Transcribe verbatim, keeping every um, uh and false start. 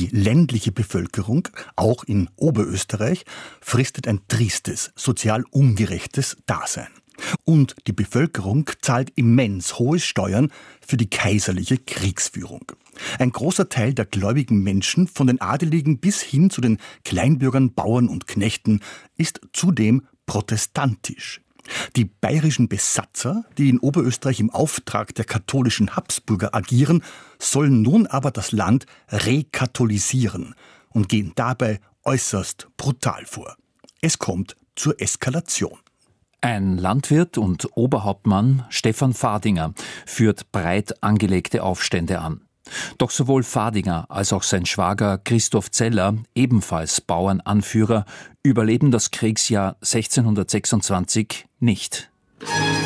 Die ländliche Bevölkerung, auch in Oberösterreich, fristet ein tristes, sozial ungerechtes Dasein. Und die Bevölkerung zahlt immens hohe Steuern für die kaiserliche Kriegsführung. Ein großer Teil der gläubigen Menschen, von den Adeligen bis hin zu den Kleinbürgern, Bauern und Knechten, ist zudem protestantisch. Die bayerischen Besatzer, die in Oberösterreich im Auftrag der katholischen Habsburger agieren, sollen nun aber das Land rekatholisieren und gehen dabei äußerst brutal vor. Es kommt zur Eskalation. Ein Landwirt und Oberhauptmann, Stefan Fadinger, führt breit angelegte Aufstände an. Doch sowohl Fadinger als auch sein Schwager Christoph Zeller, ebenfalls Bauernanführer, überleben das Kriegsjahr sechzehnhundertsechsundzwanzig nicht.